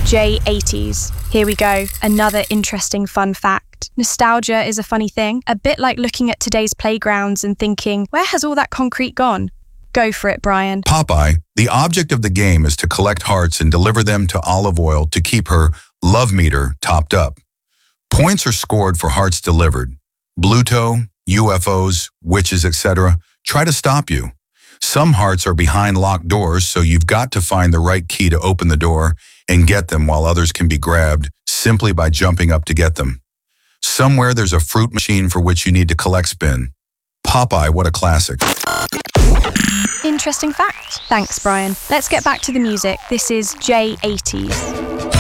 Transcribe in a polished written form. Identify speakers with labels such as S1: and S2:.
S1: J80s. Here we go, another interesting fun fact. Nostalgia is a funny thing, a bit like looking at today's playgrounds and thinking, where has all that concrete gone? Go for it, Brian.
S2: Popeye, the object of the game is to collect hearts and deliver them to Olive Oyl to keep her love meter topped up. Points are scored for hearts delivered. Bluto, UFOs, witches, etc. try to stop you. Some hearts are behind locked doors, so you've got to find the right key to open the door and get them, while others can be grabbed simply by jumping up to get them. Somewhere there's a fruit machine for which you need to collect spin. Popeye, what a classic.
S1: Interesting fact. Thanks, Brian. Let's get back to the music. This is J80s.